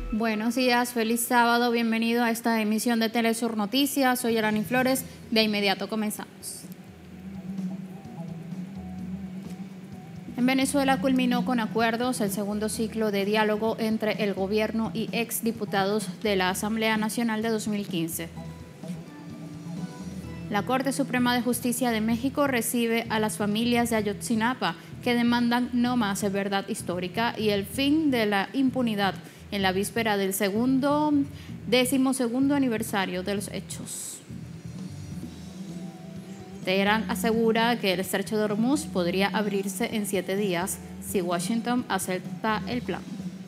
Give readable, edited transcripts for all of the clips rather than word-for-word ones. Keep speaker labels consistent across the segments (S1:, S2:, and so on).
S1: Buenos días, feliz sábado, bienvenido a esta emisión de Telesur Noticias. Soy Yarani Flores, de inmediato comenzamos. En Venezuela culminó con acuerdos el segundo ciclo de diálogo entre el gobierno y exdiputados de la Asamblea Nacional de 2015. La Corte Suprema de Justicia de México recibe a las familias de Ayotzinapa que demandan no más verdad histórica y el fin de la impunidad en la víspera del 12º aniversario de los hechos. Teherán asegura que el estrecho de Hormuz podría abrirse en 7 días si Washington acepta el plan.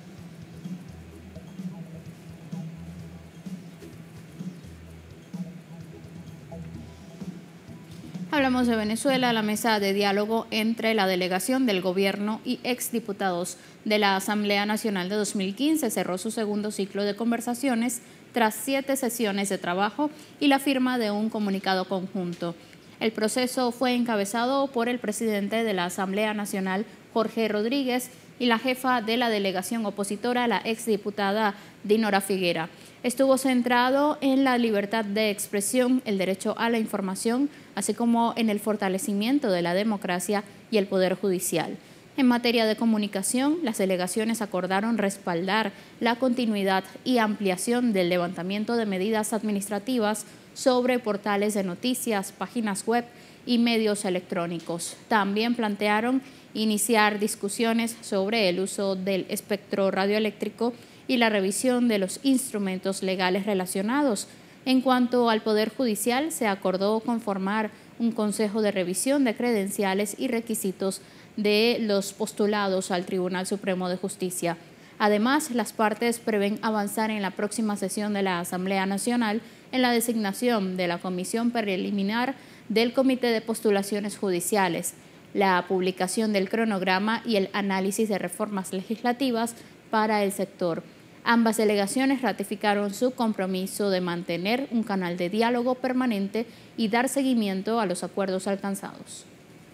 S1: Hablamos de Venezuela. La mesa de diálogo entre la delegación del gobierno y exdiputados de la Asamblea Nacional de 2015 cerró su segundo ciclo de conversaciones tras 7 sesiones de trabajo y la firma de un comunicado conjunto. El proceso fue encabezado por el presidente de la Asamblea Nacional, Jorge Rodríguez, y la jefa de la delegación opositora, la exdiputada Dinora Figuera. Estuvo centrado en la libertad de expresión, el derecho a la información, así como en el fortalecimiento de la democracia y el poder judicial. En materia de comunicación, las delegaciones acordaron respaldar la continuidad y ampliación del levantamiento de medidas administrativas sobre portales de noticias, páginas web y medios electrónicos. También plantearon iniciar discusiones sobre el uso del espectro radioeléctrico y la revisión de los instrumentos legales relacionados. En cuanto al Poder Judicial, se acordó conformar un consejo de revisión de credenciales y requisitos de los postulados al Tribunal Supremo de Justicia. Además, las partes prevén avanzar en la próxima sesión de la Asamblea Nacional en la designación de la comisión preliminar del Comité de Postulaciones Judiciales, la publicación del cronograma y el análisis de reformas legislativas para el sector. Ambas delegaciones ratificaron su compromiso de mantener un canal de diálogo permanente y dar seguimiento a los acuerdos alcanzados.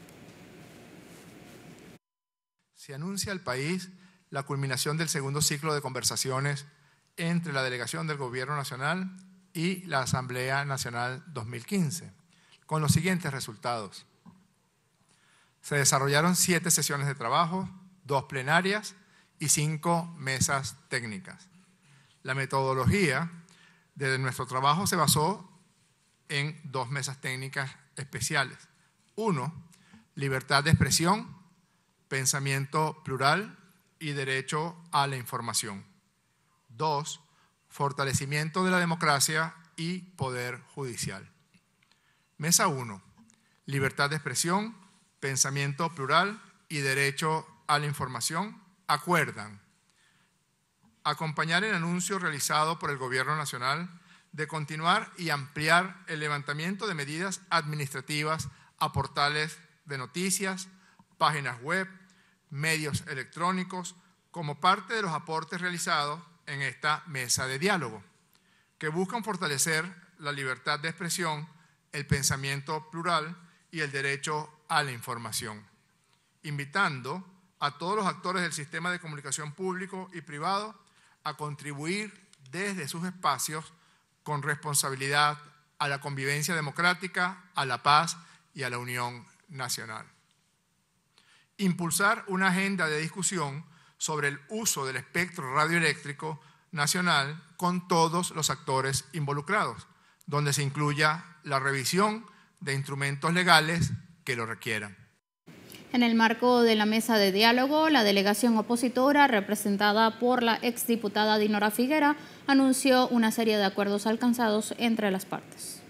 S2: Se anuncia al país la culminación del segundo ciclo de conversaciones entre la delegación del Gobierno Nacional y la Asamblea Nacional 2015, con los siguientes resultados. Se desarrollaron 7 sesiones de trabajo, 2 plenarias y 5 mesas técnicas. La metodología de nuestro trabajo se basó en 2 mesas técnicas especiales. 1, libertad de expresión, pensamiento plural y derecho a la información. 2, fortalecimiento de la democracia y poder judicial. Mesa 1, libertad de expresión, pensamiento plural y derecho a la información, acuerdan acompañar el anuncio realizado por el Gobierno Nacional de continuar y ampliar el levantamiento de medidas administrativas a portales de noticias, páginas web, medios electrónicos, como parte de los aportes realizados en esta mesa de diálogo, que buscan fortalecer la libertad de expresión, el pensamiento plural y el derecho a la información, invitando a todos los actores del sistema de comunicación público y privado a contribuir desde sus espacios con responsabilidad a la convivencia democrática, a la paz y a la unión nacional. Impulsar una agenda de discusión sobre el uso del espectro radioeléctrico nacional con todos los actores involucrados, donde se incluya la revisión de instrumentos legales que lo requieran.
S1: En el marco de la mesa de diálogo, la delegación opositora, representada por la exdiputada Dinora Figuera, anunció una serie de acuerdos alcanzados entre las partes.